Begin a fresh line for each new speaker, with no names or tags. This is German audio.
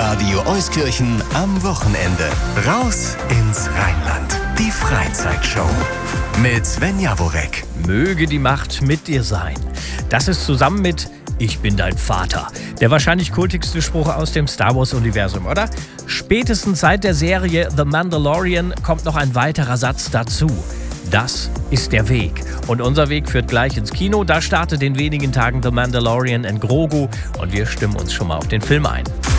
Radio Euskirchen am Wochenende. Raus ins Rheinland. Die Freizeitshow mit Sven Jaworek.
Möge die Macht mit dir sein. Das ist zusammen mit Ich bin dein Vater der wahrscheinlich kultigste Spruch aus dem Star Wars-Universum, oder? Spätestens seit der Serie The Mandalorian kommt noch ein weiterer Satz dazu. Das ist der Weg. Und unser Weg führt gleich ins Kino. Da startet in wenigen Tagen The Mandalorian in Grogu und wir stimmen uns schon mal auf den Film ein.